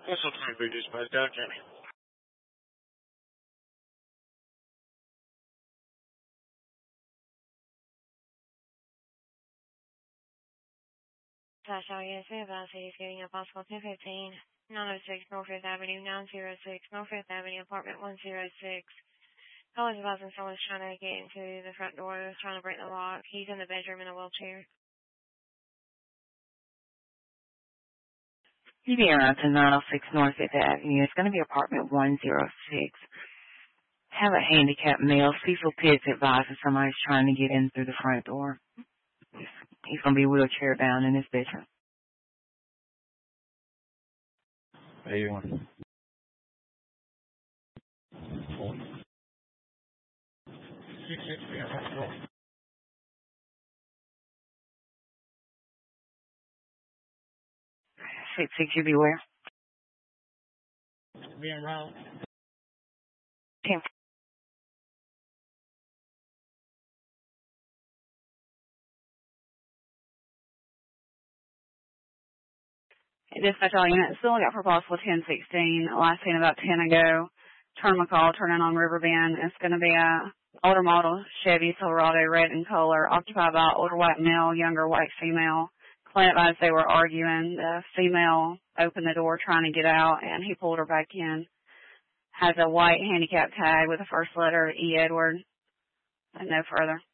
What's the time we dispatch down, Jimmy? National USA Bus is getting a possible 215, 906 North 5th Avenue, 906 North 5th Avenue, apartment 106. College bus and someone's trying to get into the front door, trying to break the lock. He's in the bedroom in a wheelchair. You be around to 906 North 5th Avenue. It's going to be apartment 106. Have a handicapped male. Cecil Pitts advises somebody's trying to get in through the front door. He's going to be wheelchair bound in his bedroom. How you doing? Six, you be where? Being around. 10. Dispatch all units, still got for possible 1016, last seen about 10 ago. Turn McCall, turning on Riverbend. It's going to be a older model Chevy Silverado, red in color, occupied by older white male, younger white female. Client advised they were arguing. The female opened the door trying to get out, and he pulled her back in. Has a white handicap tag with the first letter E. Edward, and no further.